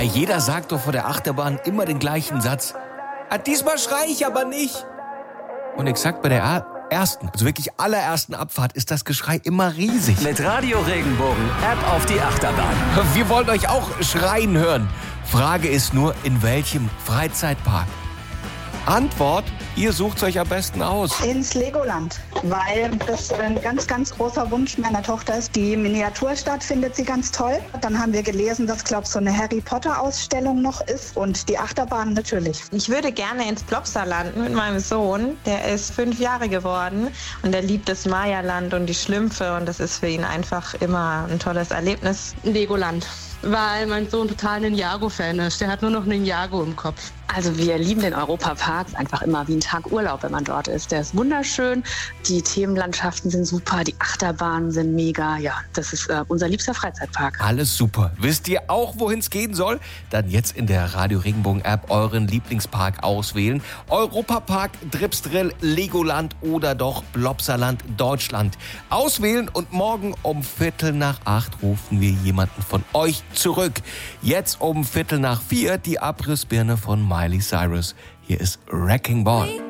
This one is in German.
jeder sagt doch vor der Achterbahn immer den gleichen Satz. Diesmal schreie ich aber nicht. Und exakt bei der ersten, also wirklich allerersten Abfahrt ist das Geschrei immer riesig. Mit Radio Regenbogen, App auf die Achterbahn. Wir wollen euch auch schreien hören. Frage ist nur, in welchem Freizeitpark? Antwort, ihr sucht euch am besten aus. Ins Legoland, weil das ein ganz, ganz großer Wunsch meiner Tochter ist. Die Miniaturstadt findet sie ganz toll. Dann haben wir gelesen, dass, glaube ich, so eine Harry-Potter-Ausstellung noch ist und die Achterbahn natürlich. Ich würde gerne ins Plopsaland mit meinem Sohn. Der ist 5 Jahre geworden und der liebt das Maya-Land und die Schlümpfe und das ist für ihn einfach immer ein tolles Erlebnis. Legoland, weil mein Sohn total Ninjago-Fan ist. Der hat nur noch Ninjago im Kopf. Also wir lieben den Europapark, einfach immer wie ein Tag Urlaub, wenn man dort ist. Der ist wunderschön, die Themenlandschaften sind super, die Achterbahnen sind mega. Ja, das ist unser liebster Freizeitpark. Alles super. Wisst ihr auch, wohin es gehen soll? Dann jetzt in der Radio Regenbogen App euren Lieblingspark auswählen. Europapark, Dripsdrill, Legoland oder doch Plopsaland Deutschland. Auswählen und morgen um 7:45 rufen wir jemanden von euch zurück. Jetzt um 3:45 die Abrissbirne von Miley Cyrus. Hier ist Wrecking Ball.